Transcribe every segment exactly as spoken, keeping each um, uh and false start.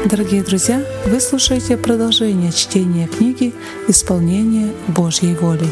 Дорогие друзья, вы слушаете продолжение чтения книги «Исполнение Божьей воли».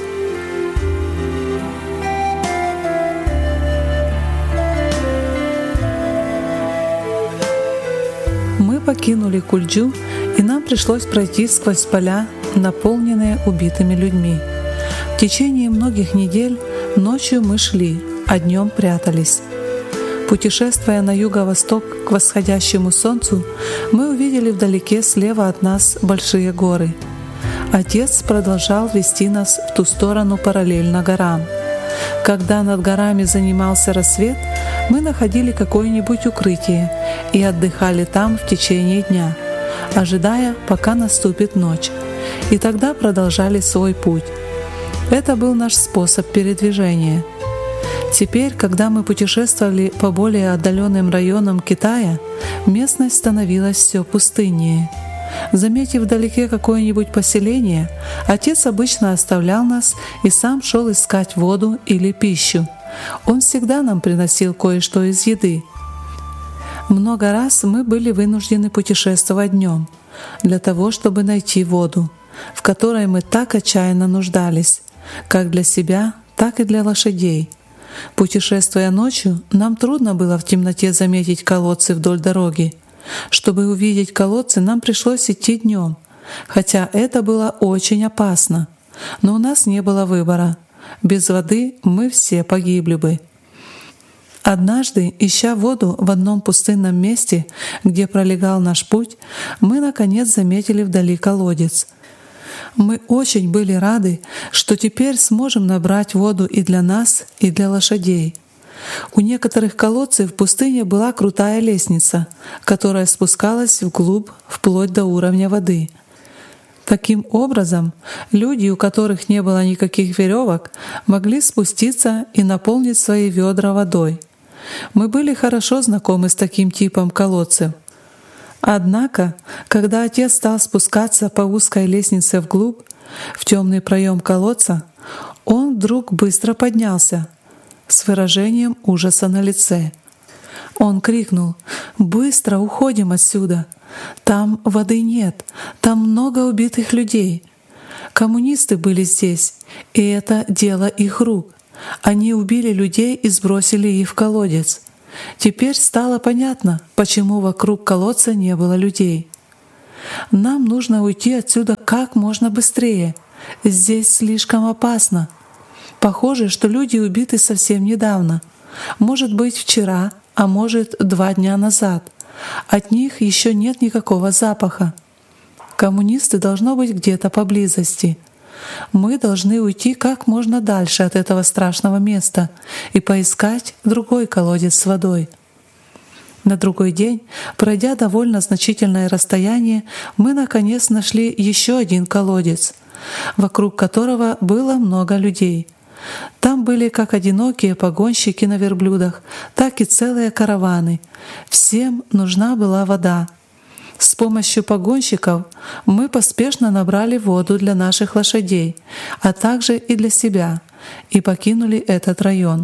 Мы покинули Кульджу, и нам пришлось пройти сквозь поля, наполненные убитыми людьми. В течение многих недель ночью мы шли, а днем прятались. Путешествуя на юго-восток к восходящему солнцу, мы увидели вдалеке слева от нас большие горы. Отец продолжал вести нас в ту сторону параллельно горам. Когда над горами занимался рассвет, мы находили какое-нибудь укрытие и отдыхали там в течение дня, ожидая, пока наступит ночь, и тогда продолжали свой путь. Это был наш способ передвижения. Теперь, когда мы путешествовали по более отдаленным районам Китая, местность становилась все пустыннее. Заметив вдалеке какое-нибудь поселение, отец обычно оставлял нас и сам шел искать воду или пищу. Он всегда нам приносил кое-что из еды. Много раз мы были вынуждены путешествовать днем для того, чтобы найти воду, в которой мы так отчаянно нуждались, как для себя, так и для лошадей. Путешествуя ночью, нам трудно было в темноте заметить колодцы вдоль дороги. Чтобы увидеть колодцы, нам пришлось идти днем, хотя это было очень опасно. Но у нас не было выбора. Без воды мы все погибли бы. Однажды, ища воду в одном пустынном месте, где пролегал наш путь, мы наконец заметили вдали колодец. Мы очень были рады, что теперь сможем набрать воду и для нас, и для лошадей. У некоторых колодцев в пустыне была крутая лестница, которая спускалась вглубь вплоть до уровня воды. Таким образом, люди, у которых не было никаких веревок, могли спуститься и наполнить свои ведра водой. Мы были хорошо знакомы с таким типом колодцев. Однако, когда отец стал спускаться по узкой лестнице вглубь, в темный проем колодца, он вдруг быстро поднялся с выражением ужаса на лице. Он крикнул: «Быстро уходим отсюда! Там воды нет, там много убитых людей. Коммунисты были здесь, и это дело их рук. Они убили людей и сбросили их в колодец. Теперь стало понятно, почему вокруг колодца не было людей. Нам нужно уйти отсюда как можно быстрее. Здесь слишком опасно. Похоже, что люди убиты совсем недавно. Может быть, вчера, а может, два дня назад. От них еще нет никакого запаха. Коммунисты должно быть где-то поблизости. Мы должны уйти как можно дальше от этого страшного места и поискать другой колодец с водой». На другой день, пройдя довольно значительное расстояние, мы наконец нашли еще один колодец, вокруг которого было много людей. Там были как одинокие погонщики на верблюдах, так и целые караваны. Всем нужна была вода. С помощью погонщиков мы поспешно набрали воду для наших лошадей, а также и для себя, и покинули этот район.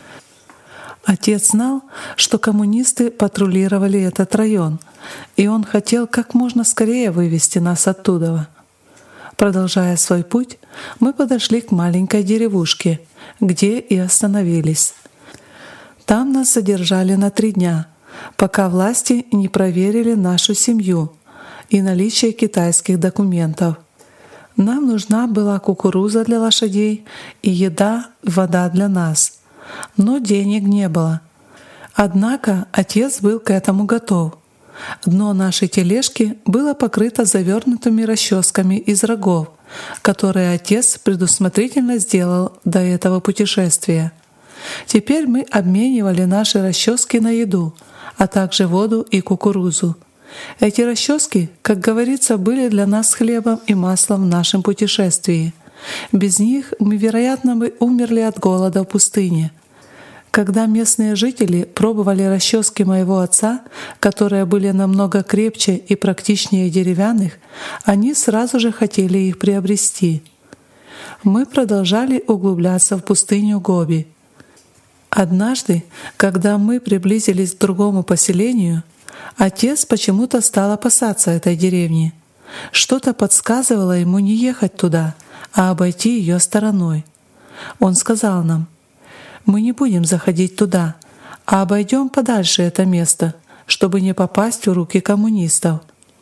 Отец знал, что коммунисты патрулировали этот район, и он хотел как можно скорее вывести нас оттуда. Продолжая свой путь, мы подошли к маленькой деревушке, где и остановились. Там нас задержали на три дня, пока власти не проверили нашу семью и наличие китайских документов. Нам нужна была кукуруза для лошадей и еда, вода для нас, но денег не было. Однако отец был к этому готов. Дно нашей тележки было покрыто завернутыми расческами из рогов, которые отец предусмотрительно сделал до этого путешествия. Теперь мы обменивали наши расчески на еду, а также воду и кукурузу. Эти расчески, как говорится, были для нас хлебом и маслом в нашем путешествии. Без них мы, вероятно, бы умерли от голода в пустыне. Когда местные жители пробовали расчески моего отца, которые были намного крепче и практичнее деревянных, они сразу же хотели их приобрести. Мы продолжали углубляться в пустыню Гоби. Однажды, когда мы приблизились к другому поселению, Отец почему-то стал опасаться этой деревни. Что-то подсказывало ему не ехать туда, а обойти ее стороной. Он сказал нам: «Мы не будем заходить туда, а обойдем подальше это место, чтобы не попасть в руки коммунистов».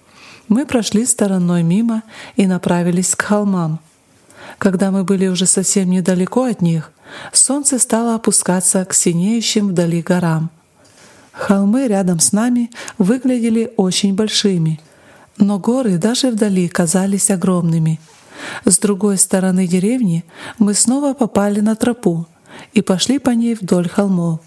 Мы прошли стороной мимо и направились к холмам. Когда мы были уже совсем недалеко от них, солнце стало опускаться к синеющим вдали горам. Холмы рядом с нами выглядели очень большими, но горы даже вдали казались огромными. С другой стороны деревни мы снова попали на тропу и пошли по ней вдоль холмов.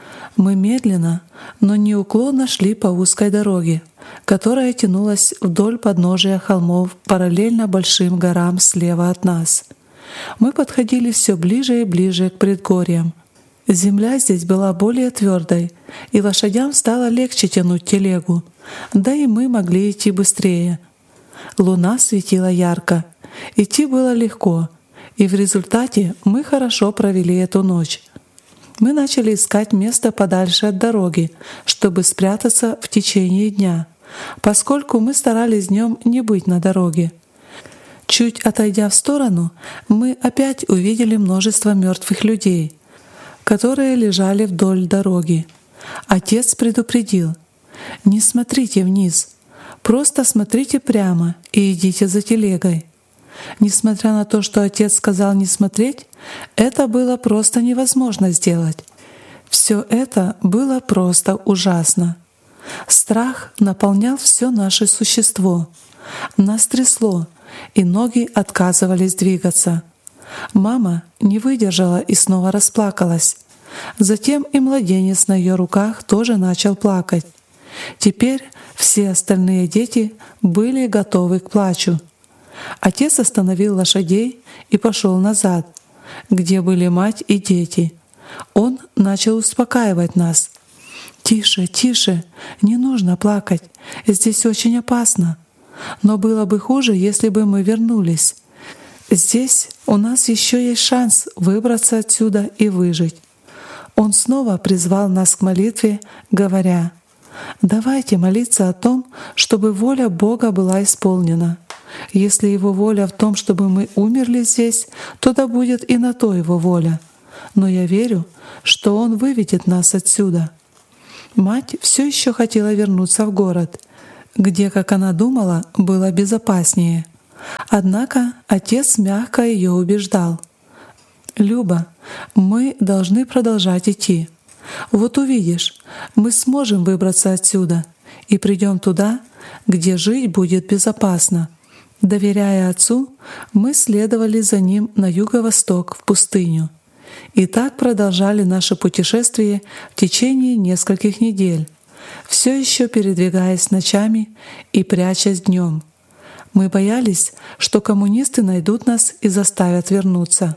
Мы медленно, но неуклонно шли по узкой дороге, которая тянулась вдоль подножия холмов параллельно большим горам слева от нас. Мы подходили все ближе и ближе к предгорьям. Земля здесь была более твердой, и лошадям стало легче тянуть телегу, да и мы могли идти быстрее. Луна светила ярко, идти было легко, и в результате мы хорошо провели эту ночь. Мы начали искать место подальше от дороги, чтобы спрятаться в течение дня, поскольку мы старались днем не быть на дороге. Чуть отойдя в сторону, мы опять увидели множество мертвых людей, которые лежали вдоль дороги. Отец предупредил: «Не смотрите вниз, просто смотрите прямо и идите за телегой». Несмотря на то, что отец сказал не смотреть, это было просто невозможно сделать. Все это было просто ужасно. Страх наполнял все наше существо. Нас трясло, и ноги отказывались двигаться. Мама не выдержала и снова расплакалась. Затем и младенец на ее руках тоже начал плакать. Теперь все остальные дети были готовы к плачу. Отец остановил лошадей и пошел назад, где были мать и дети. Он начал успокаивать нас. «Тише, тише, не нужно плакать, здесь очень опасно. Но было бы хуже, если бы мы вернулись. Здесь у нас еще есть шанс выбраться отсюда и выжить». Он снова призвал нас к молитве, говоря: «Давайте молиться о том, чтобы воля Бога была исполнена. Если Его воля в том, чтобы мы умерли здесь, то да будет и на то Его воля. Но я верю, что Он выведет нас отсюда». Мать все еще хотела вернуться в город, где, как она думала, было безопаснее. Однако отец мягко ее убеждал: «Люба, мы должны продолжать идти. Вот увидишь, мы сможем выбраться отсюда и придем туда, где жить будет безопасно». Доверяя отцу, мы следовали за ним на юго-восток в пустыню. И так продолжали наше путешествие в течение нескольких недель, все еще передвигаясь ночами и прячась днем. Мы боялись, что коммунисты найдут нас и заставят вернуться.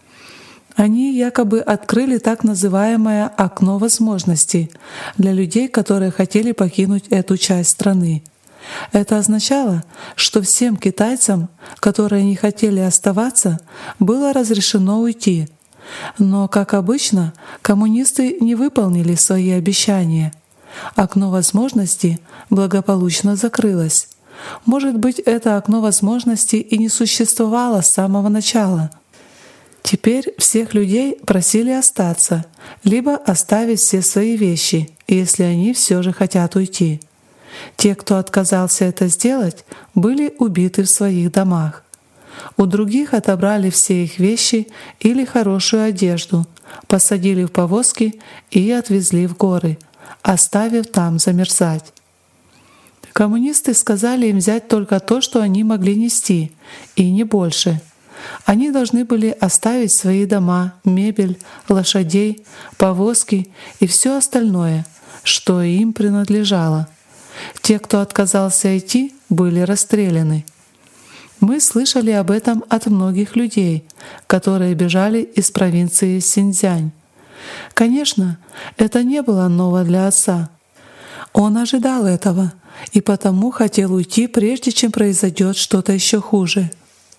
Они якобы открыли так называемое «окно возможностей» для людей, которые хотели покинуть эту часть страны. Это означало, что всем китайцам, которые не хотели оставаться, было разрешено уйти. Но, как обычно, коммунисты не выполнили свои обещания. Окно возможностей благополучно закрылось. Может быть, это окно возможностей и не существовало с самого начала. Теперь всех людей просили остаться, либо оставить все свои вещи, если они все же хотят уйти. Те, кто отказался это сделать, были убиты в своих домах. У других отобрали все их вещи или хорошую одежду, посадили в повозки и отвезли в горы, оставив там замерзать. Коммунисты сказали им взять только то, что они могли нести, и не больше. Они должны были оставить свои дома, мебель, лошадей, повозки и все остальное, что им принадлежало. Те, кто отказался идти, были расстреляны. Мы слышали об этом от многих людей, которые бежали из провинции Синьцзянь. Конечно, это не было ново для отца. Он ожидал этого и потому хотел уйти, прежде чем произойдет что-то еще хуже.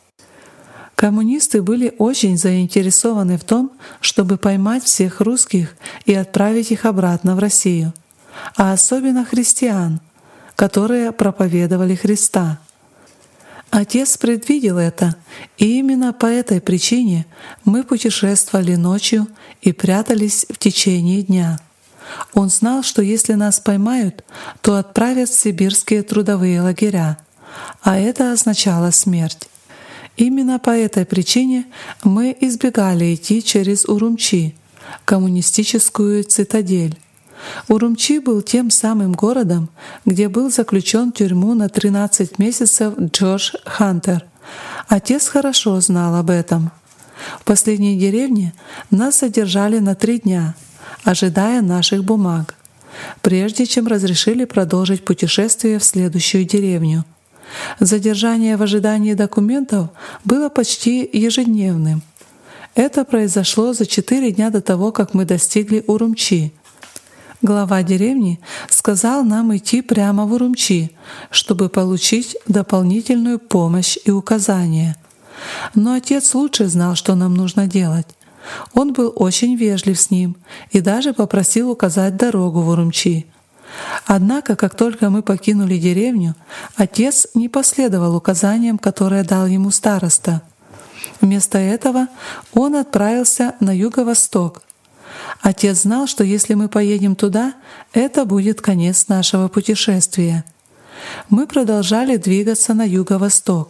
Коммунисты были очень заинтересованы в том, чтобы поймать всех русских и отправить их обратно в Россию. а особенно христиан, которые проповедовали Христа. Отец предвидел это, и именно по этой причине мы путешествовали ночью и прятались в течение дня. Он знал, что если нас поймают, то отправят в сибирские трудовые лагеря, а это означало смерть. Именно по этой причине мы избегали идти через Урумчи, коммунистическую цитадель. Урумчи был тем самым городом, где был заключен в тюрьму на тринадцать месяцев Джордж Хантер. Отец хорошо знал об этом. В последней деревне нас задержали на три дня, ожидая наших бумаг, прежде чем разрешили продолжить путешествие в следующую деревню. Задержание в ожидании документов было почти ежедневным. Это произошло за четыре дня до того, как мы достигли Урумчи. Глава деревни сказал нам идти прямо в Урумчи, чтобы получить дополнительную помощь и указания. Но отец лучше знал, что нам нужно делать. Он был очень вежлив с ним и даже попросил указать дорогу в Урумчи. Однако, как только мы покинули деревню, отец не последовал указаниям, которые дал ему староста. Вместо этого он отправился на юго-восток. Отец знал, что если мы поедем туда, это будет конец нашего путешествия. Мы продолжали двигаться на юго-восток.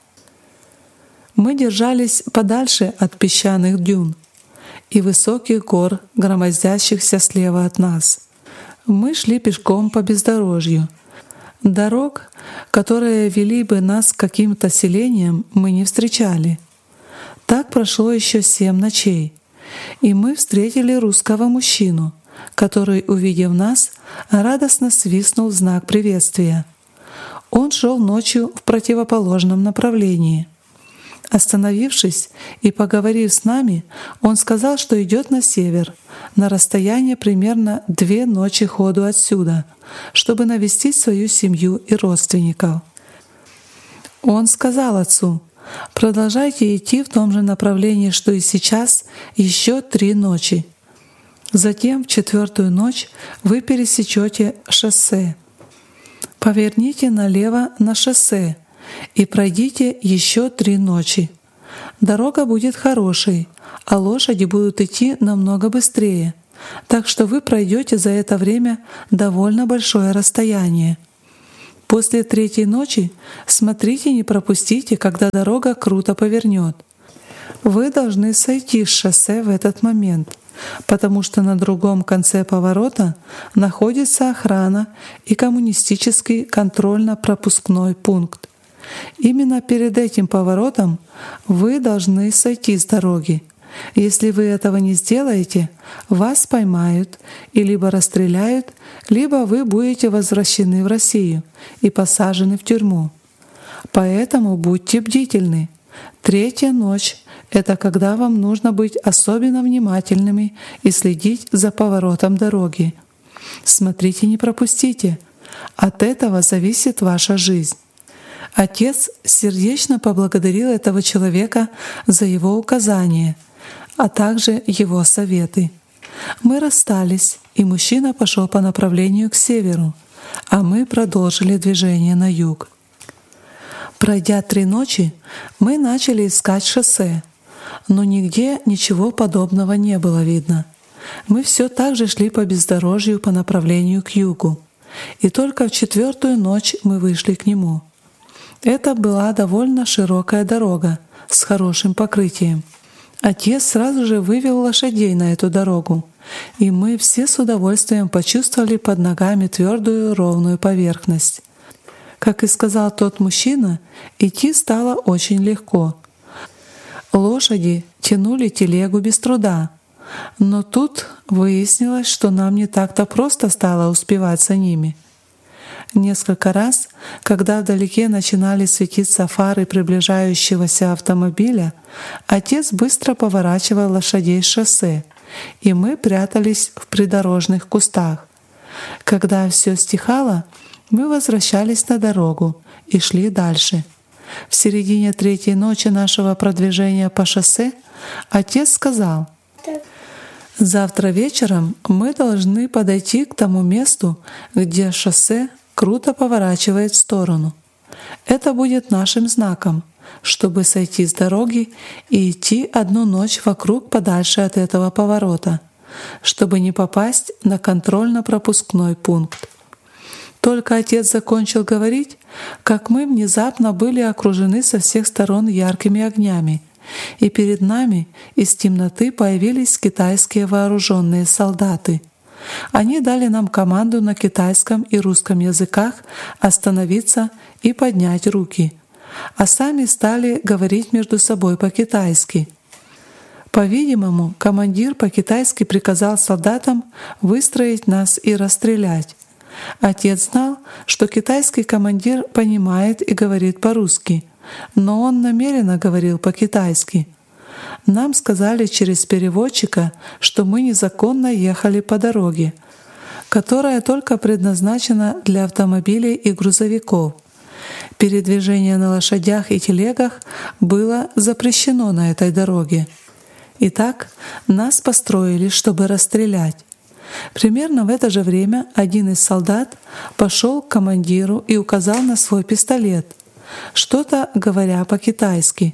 Мы держались подальше от песчаных дюн и высоких гор, громоздящихся слева от нас. Мы шли пешком по бездорожью. Дорог, которые вели бы нас к каким-то селениям, мы не встречали. Так прошло еще семь ночей, и мы встретили русского мужчину, который, увидев нас, радостно свистнул в знак приветствия. Он шел ночью в противоположном направлении. Остановившись и поговорив с нами, он сказал, что идет на север, на расстояние примерно две ночи ходу отсюда, чтобы навестить свою семью и родственников. Он сказал отцу: «Продолжайте идти в том же направлении, что и сейчас, еще три ночи. Затем в четвертую ночь вы пересечете шоссе. Поверните налево на шоссе и пройдите еще три ночи. Дорога будет хорошей, а лошади будут идти намного быстрее, так что вы пройдете за это время довольно большое расстояние. После третьей ночи смотрите, не пропустите, когда дорога круто повернет. Вы должны сойти с шоссе в этот момент, потому что на другом конце поворота находится охрана и коммунистический контрольно-пропускной пункт. Именно перед этим поворотом вы должны сойти с дороги. Если вы этого не сделаете, вас поймают и либо расстреляют, либо вы будете возвращены в Россию и посажены в тюрьму. Поэтому будьте бдительны. Третья ночь — это когда вам нужно быть особенно внимательными и следить за поворотом дороги. Смотрите, не пропустите. От этого зависит ваша жизнь». Отец сердечно поблагодарил этого человека за его указания, а также его советы. Мы расстались, и мужчина пошел по направлению к северу, а мы продолжили движение на юг. Пройдя три ночи, мы начали искать шоссе, но нигде ничего подобного не было видно. Мы все так же шли по бездорожью по направлению к югу, и только в четвертую ночь мы вышли к нему. Это была довольно широкая дорога с хорошим покрытием. Отец сразу же вывел лошадей на эту дорогу, и мы все с удовольствием почувствовали под ногами твердую ровную поверхность. Как и сказал тот мужчина, идти стало очень легко. Лошади тянули телегу без труда, но тут выяснилось, что нам не так-то просто стало успевать за ними. Несколько раз, когда вдалеке начинали светиться фары приближающегося автомобиля, отец быстро поворачивал лошадей с шоссе, и мы прятались в придорожных кустах. Когда все стихало, мы возвращались на дорогу и шли дальше. В середине третьей ночи нашего продвижения по шоссе отец сказал: Завтра вечером мы должны подойти к тому месту, где шоссе круто поворачивает в сторону. Это будет нашим знаком, чтобы сойти с дороги и идти одну ночь вокруг подальше от этого поворота, чтобы не попасть на контрольно-пропускной пункт. Только отец закончил говорить, как мы внезапно были окружены со всех сторон яркими огнями, и перед нами из темноты появились китайские вооруженные солдаты. Они дали нам команду на китайском и русском языках остановиться и поднять руки, а сами стали говорить между собой по-китайски. По-видимому, командир по-китайски приказал солдатам выстроить нас и расстрелять. Отец знал, что китайский командир понимает и говорит по-русски, но он намеренно говорил по-китайски. Нам сказали через переводчика, что мы незаконно ехали по дороге, которая только предназначена для автомобилей и грузовиков. Передвижение на лошадях и телегах было запрещено на этой дороге. Итак, нас построили, чтобы расстрелять. Примерно в это же время один из солдат пошел к командиру и указал на свой пистолет, что-то говоря по-китайски.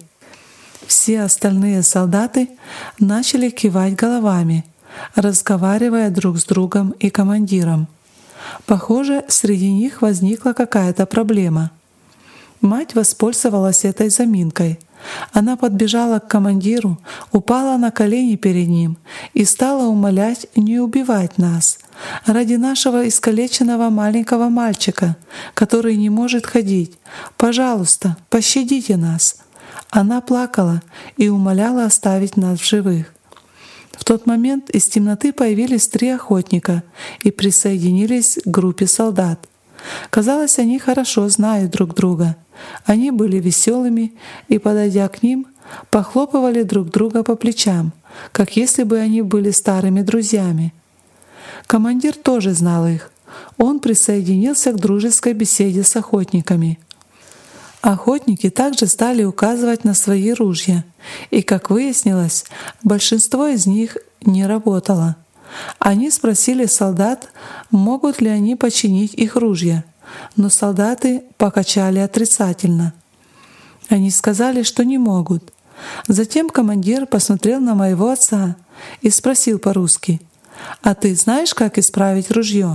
Все остальные солдаты начали кивать головами, разговаривая друг с другом и командиром. Похоже, среди них возникла какая-то проблема. Мать воспользовалась этой заминкой. Она подбежала к командиру, упала на колени перед ним и стала умолять не убивать нас ради нашего искалеченного маленького мальчика, который не может ходить. Пожалуйста, пощадите нас. Она плакала и умоляла оставить нас в живых. В тот момент из темноты появились три охотника и присоединились к группе солдат. Казалось, они хорошо знают друг друга. Они были веселыми и, подойдя к ним, похлопывали друг друга по плечам, как если бы они были старыми друзьями. Командир тоже знал их. Он присоединился к дружеской беседе с охотниками. Охотники также стали указывать на свои ружья, и, как выяснилось, большинство из них не работало. Они спросили солдат, могут ли они починить их ружья, но солдаты покачали отрицательно. Они сказали, что не могут. Затем командир посмотрел на моего отца и спросил по-русски: «А ты знаешь, как исправить ружье?»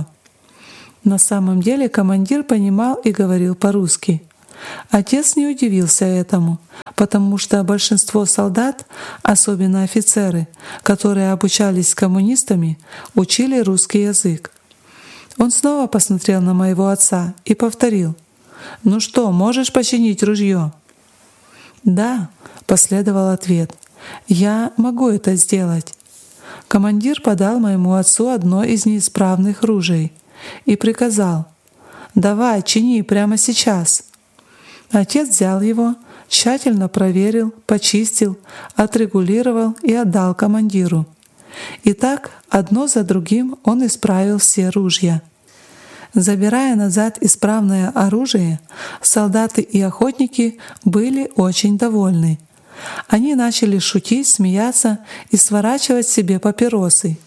На самом деле командир понимал и говорил по-русски. Отец не удивился этому, потому что большинство солдат, особенно офицеры, которые обучались с коммунистами, учили русский язык. Он снова посмотрел на моего отца и повторил: «Ну что, можешь починить ружье?» «Да», — последовал ответ, — «я могу это сделать». Командир подал моему отцу одно из неисправных ружей и приказал: «Давай, чини прямо сейчас». Отец взял его, тщательно проверил, почистил, отрегулировал и отдал командиру. И так, одно за другим, он исправил все ружья. Забирая назад исправное оружие, солдаты и охотники были очень довольны. Они начали шутить, смеяться и сворачивать себе папиросы.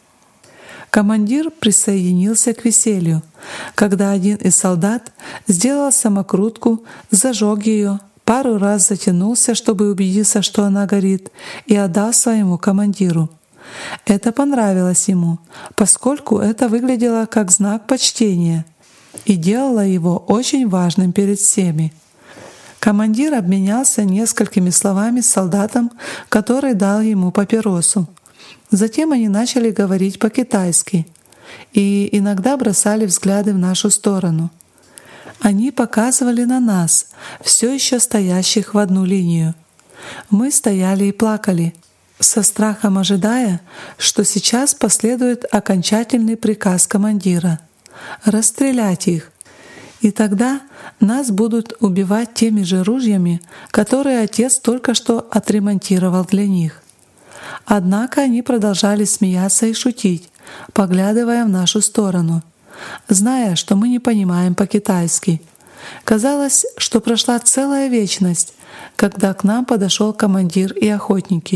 Командир присоединился к веселью, когда один из солдат сделал самокрутку, зажег ее, пару раз затянулся, чтобы убедиться, что она горит, и отдал своему командиру. Это понравилось ему, поскольку это выглядело как знак почтения и делало его очень важным перед всеми. Командир обменялся несколькими словами с солдатом, который дал ему папиросу. Затем они начали говорить по-китайски и иногда бросали взгляды в нашу сторону. Они показывали на нас, все еще стоящих в одну линию. Мы стояли и плакали, со страхом ожидая, что сейчас последует окончательный приказ командира — расстрелять их. И тогда нас будут убивать теми же ружьями, которые отец только что отремонтировал для них. Однако они продолжали смеяться и шутить, поглядывая в нашу сторону, зная, что мы не понимаем по-китайски. Казалось, что прошла целая вечность, когда к нам подошел командир и охотники.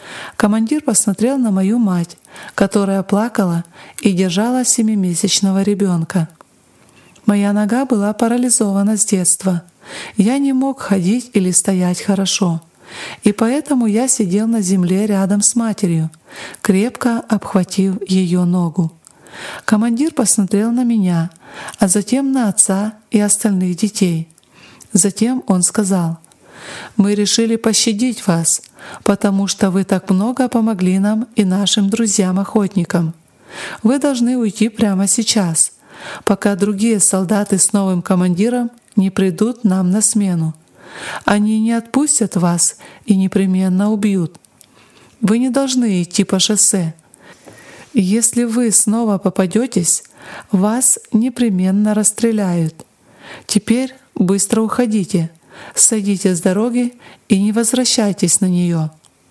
Командир посмотрел на мою мать, которая плакала и держала семимесячного ребенка. Моя нога была парализована с детства. Я не мог ходить или стоять хорошо, и поэтому я сидел на земле рядом с матерью, крепко обхватив ее ногу. Командир посмотрел на меня, а затем на отца и остальных детей. Затем он сказал: «Мы решили пощадить вас, потому что вы так много помогли нам и нашим друзьям-охотникам. Вы должны уйти прямо сейчас, пока другие солдаты с новым командиром не придут нам на смену. Они не отпустят вас и непременно убьют. Вы не должны идти по шоссе. Если вы снова попадетесь, вас непременно расстреляют. Теперь быстро уходите, сойдите с дороги и не возвращайтесь на нее».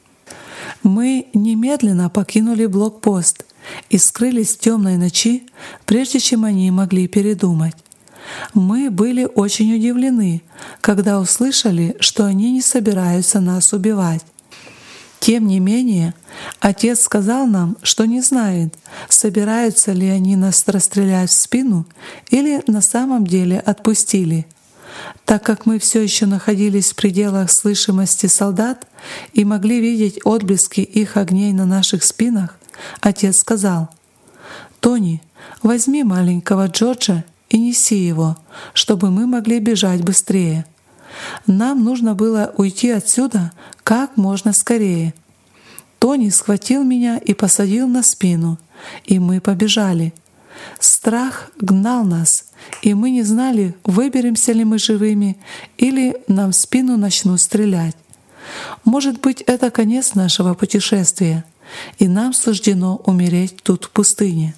Мы немедленно покинули блокпост и скрылись в темной ночи, прежде чем они могли передумать. Мы были очень удивлены, когда услышали, что они не собираются нас убивать. Тем не менее, отец сказал нам, что не знает, собираются ли они нас расстрелять в спину или на самом деле отпустили. Так как мы все еще находились в пределах слышимости солдат и могли видеть отблески их огней на наших спинах, отец сказал: «Тони, возьми маленького Джорджа и неси его, чтобы мы могли бежать быстрее. Нам нужно было уйти отсюда как можно скорее». Тони схватил меня и посадил на спину, и мы побежали. Страх гнал нас, и мы не знали, выберемся ли мы живыми или нам в спину начнут стрелять. Может быть, это конец нашего путешествия, и нам суждено умереть тут в пустыне.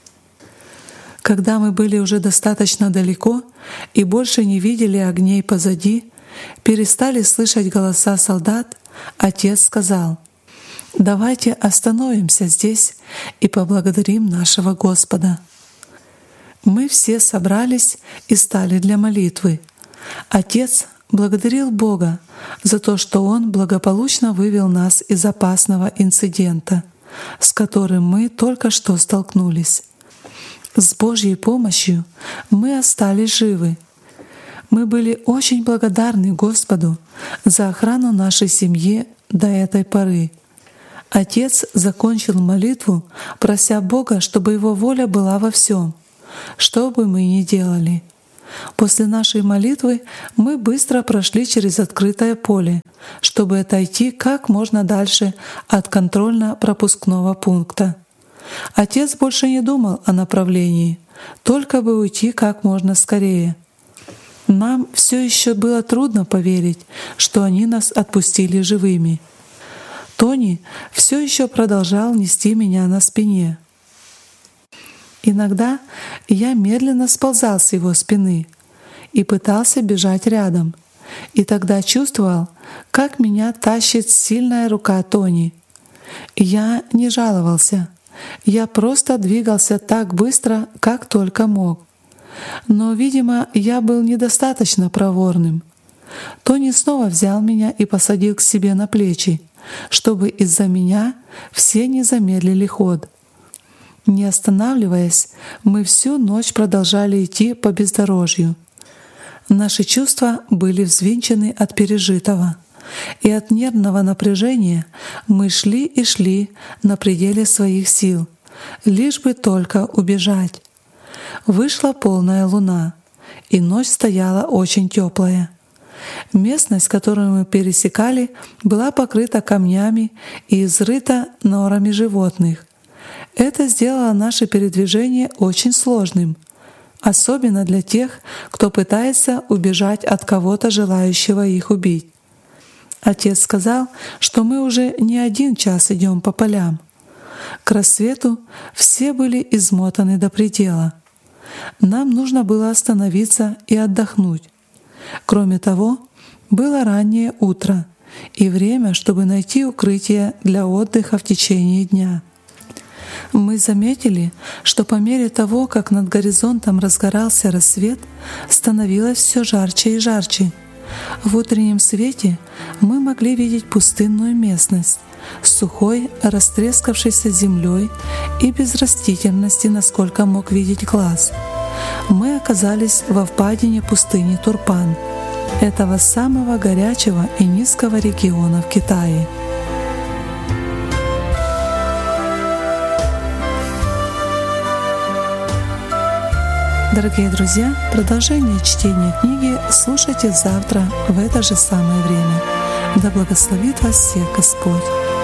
Когда мы были уже достаточно далеко и больше не видели огней позади, перестали слышать голоса солдат, отец сказал: «Давайте остановимся здесь и поблагодарим нашего Господа». Мы все собрались и стали для молитвы. Отец благодарил Бога за то, что Он благополучно вывел нас из опасного инцидента, с которым мы только что столкнулись. С Божьей помощью мы остались живы. Мы были очень благодарны Господу за охрану нашей семьи до этой поры. Отец закончил молитву, прося Бога, чтобы Его воля была во всем, что бы мы ни делали. После нашей молитвы мы быстро прошли через открытое поле, чтобы отойти как можно дальше от контрольно-пропускного пункта. Отец больше не думал о направлении, только бы уйти как можно скорее. Нам все еще было трудно поверить, что они нас отпустили живыми. Тони все еще продолжал нести меня на спине. Иногда я медленно сползал с его спины и пытался бежать рядом, и тогда чувствовал, как меня тащит сильная рука Тони. Я не жаловался, я просто двигался так быстро, как только мог. Но, видимо, я был недостаточно проворным. Тони снова взял меня и посадил к себе на плечи, чтобы из-за меня все не замедлили ход. Не останавливаясь, мы всю ночь продолжали идти по бездорожью. Наши чувства были взвинчены от пережитого, и от нервного напряжения мы шли и шли на пределе своих сил, лишь бы только убежать. Вышла полная луна, и ночь стояла очень теплая. Местность, которую мы пересекали, была покрыта камнями и изрыта норами животных. Это сделало наше передвижение очень сложным, особенно для тех, кто пытается убежать от кого-то, желающего их убить. Отец сказал, что мы уже не один час идем по полям. К рассвету все были измотаны до предела. Нам нужно было остановиться и отдохнуть. Кроме того, было раннее утро и время, чтобы найти укрытие для отдыха в течение дня. Мы заметили, что по мере того, как над горизонтом разгорался рассвет, становилось все жарче и жарче. В утреннем свете мы могли видеть пустынную местность, с сухой, растрескавшейся землей и без растительности, насколько мог видеть глаз. Мы оказались во впадине пустыни Турпан, этого самого горячего и низкого региона в Китае. Дорогие друзья, продолжение чтения книги слушайте завтра в это же самое время. Да благословит вас всех Господь!